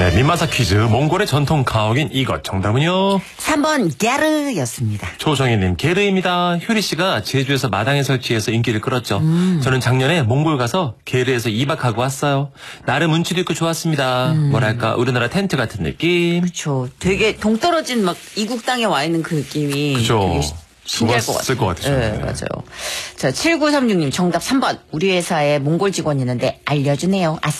네, 민마사 퀴즈. 몽골의 전통 가옥인 이것. 정답은요? 3번 게르였습니다. 조정희님, 게르입니다. 효리씨가 제주에서 마당에 설치해서 인기를 끌었죠. 저는 작년에 몽골 가서 게르에서 2박하고 왔어요. 나름 운치도 있고 좋았습니다. 뭐랄까, 우리나라 텐트 같은 느낌. 그렇죠. 되게 동떨어진 막 이국 땅에 와 있는 그 느낌이. 그죠. 되게 신기할 것 좋았을 같아요. 것 같아요. 네, 맞아요. 자, 7936님 정답 3번. 우리 회사에 몽골 직원이 있는데 알려주네요. 아싸.